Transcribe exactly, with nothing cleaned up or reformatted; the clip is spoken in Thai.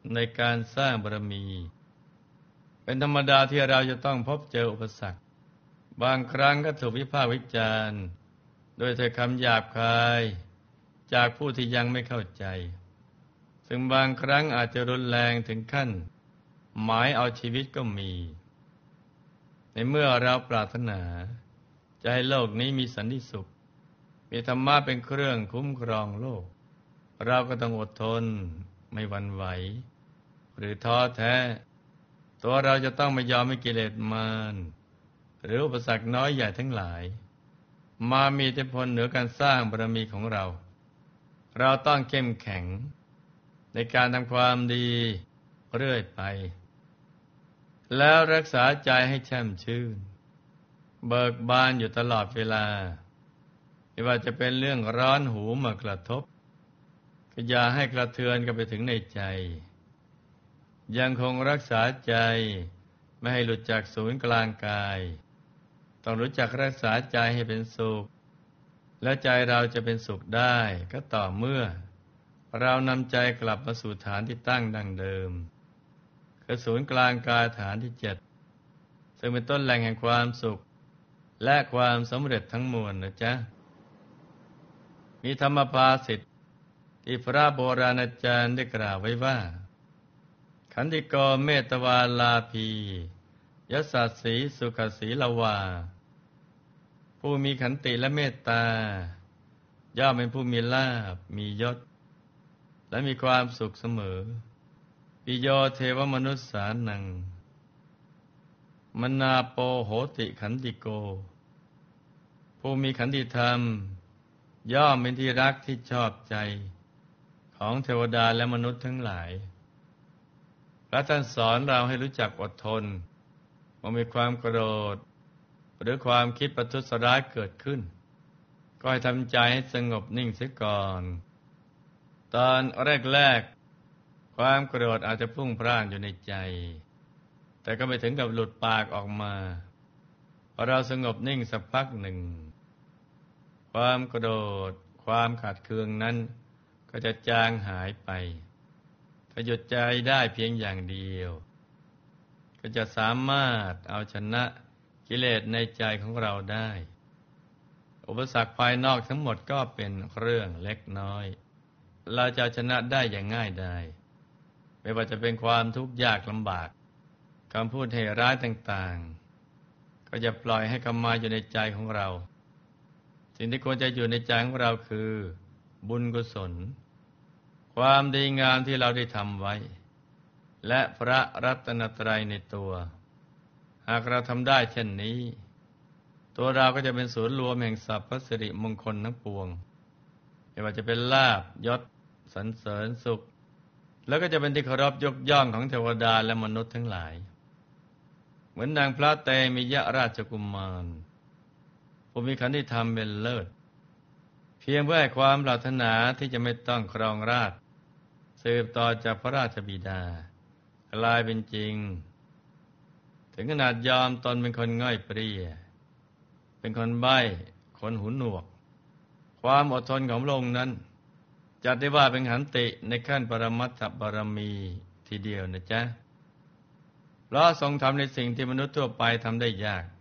ในการสร้างบารมีเป็นธรรมดาที่เราจะต้องพบเจออุปสรรคบางครั้งก็ถูกวิพากษ์วิจารณ์โดยถ้อยคำหยาบคายจากผู้ที่ยังไม่เข้าใจซึ่งบางครั้งอาจจะรุนแรงถึงขั้นหมายเอาชีวิตก็มีในเมื่อเราปรารถนาจะให้โลกนี้มีสันติสุขมีธรรมะเป็นเครื่องคุ้มครองโลกเราก็ต้องอดทนไม่หวั่นไหวหรือท้อแท้ตัวเราจะต้องไม่ยอมให้กิเลสมารหรืออุปสรรคน้อยใหญ่ทั้งหลายมามีอิทธิพลเหนือการสร้างบารมีของเราเราต้องเข้มแข็งในการทำความดีเรื่อยไปแล้วรักษาใจให้แช่มชื่นเบิกบานอยู่ตลอดเวลาไม่ว่าจะเป็นเรื่องร้อนหูมากระทบก็อย่าให้กระเทือนกันไปถึงในใจยังคงรักษาใจไม่ให้หลุดจากศูนย์กลางกายต้องรู้จักรักษาใจให้เป็นสุขและใจเราจะเป็นสุขได้ก็ต่อเมื่อเรานำใจกลับมาสู่ฐานที่ตั้งดังเดิมคือศูนย์กลางกายฐานที่เจ็ดซึ่งเป็นต้นแหล่งแห่งความสุขและความสำเร็จทั้งมวลนะจ๊ะมีธรรมภาษิตที่พระโบราณอาจารย์ได้กล่าวไว้ว่าขันติโกเมตวาลาภียสัสสีสุขสีลวาผู้มีขันติและเมตตาย่อมเป็นผู้มีลาภมียศและมีความสุขเสมอปิโยเทวมนุษสานังมนาโปโหติขันติโกผู้มีขันติธรรมย่อมเป็นที่รักที่ชอบใจของเทวดาและมนุษย์ทั้งหลายพระท่านสอนเราให้รู้จักอดทนเมื่อมีความโกรธหรือความคิดประทุษร้ายเกิดขึ้นก็ให้ทำใจให้สงบนิ่งเสียก่อนตอนแรกๆความโกรธอาจจะพุ่งพล่านอยู่ในใจแต่ก็ไม่ถึงกับหลุดปากออกมาพอเราสงบนิ่งสักพักหนึ่งความโกรธความขัดเคืองนั้นก็จะจางหายไปถ้าหยุดใจได้เพียงอย่างเดียวก็จะสามารถเอาชนะกิเลสในใจของเราได้อุปสรรคภายนอกทั้งหมดก็เป็นเรื่องเล็กน้อยเราจะชนะได้อย่างง่ายดายไม่ว่าจะเป็นความทุกข์ยากลำบากคำพูดให้ร้ายต่างๆก็จะปล่อยให้เข้ามาอยู่ในใจของเราสิ่งที่ควรจะอยู่ในใจของเราคือบุญกุศลความดีงามที่เราได้ทำไว้และพระรัตนตรัยในตัวหากเราทำได้เช่นนี้ตัวเราก็จะเป็นศูนย์รวมแห่งสรรพสิริมงคลทั้งปวงไม่ว่าจะเป็นลาภยศสรรเสริญสุขแล้วก็จะเป็นที่เคารพยกย่องของเทวดาและมนุษย์ทั้งหลายเหมือนนางพระเตมิยราชกุมารผู้มีขันติธรรมเป็นเลิศเพียงเพื่อให้ความปรารถนาที่จะไม่ต้องครองราชย์สืบต่อจากพระราชบิดากลายเป็นจริงถึงขนาดยอมตนเป็นคนง่อยเปรี้ยเป็นคนใบ้คนหูหนวกความอดทนของพระองค์นั้นจัดได้ว่าเป็นขันติในขั้นปรมัตถบารมีทีเดียวนะจ๊ะเพราะทรงทำในสิ่งที่มนุษย์ทั่วไปทำได้ยาก